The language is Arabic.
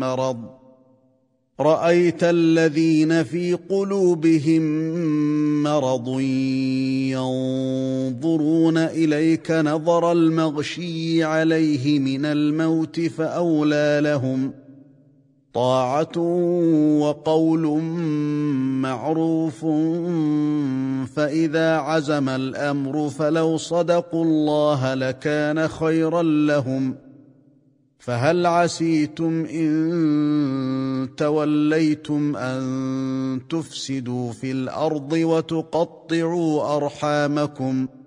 مرض رأيت الذين في قلوبهم مرض ينظرون إليك نظر المغشي عليه من الموت فأولى لهم طاعة وقول معروف فإذا عزم الأمر فلو صدقوا الله لكان خيرا لهم فهل عسيتم إن توليتم أن تفسدوا في الأرض وتقطعوا أرحامكم